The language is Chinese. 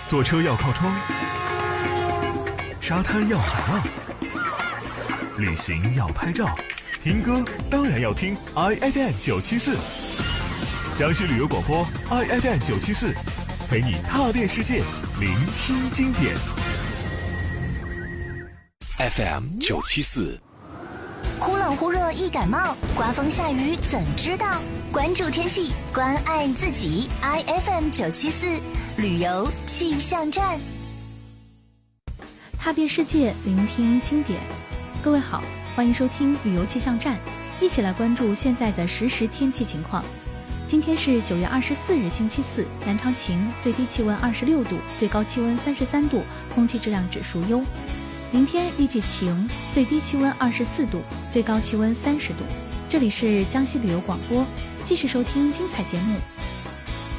坐车要靠窗，沙滩要海浪，旅行要拍照，听歌当然要听 iFM 974，江西旅游广播 iFM 974，陪你踏遍世界，聆听经典。 FM 974。 忽冷忽热易感冒，刮风下雨怎知道？关注天气，关爱自己。iFM 974旅游气象站， 踏遍世界，聆听经典。各位好，欢迎收听旅游气象站，一起来关注现在的实时天气情况。今天是9月24日星期四，南昌晴，最低气温26度，最高气温33度，空气质量指数优。明天预计晴，最低气温24度，最高气温30度。这里是江西旅游广播，继续收听精彩节目。